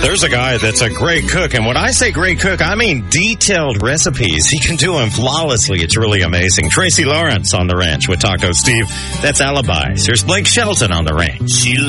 There's a guy that's a great cook, and when I say great cook, I mean detailed recipes. He can do them flawlessly. It's really amazing. Tracy Lawrence on the ranch with Taco Steve. That's Alibis. Here's Blake Shelton on the ranch.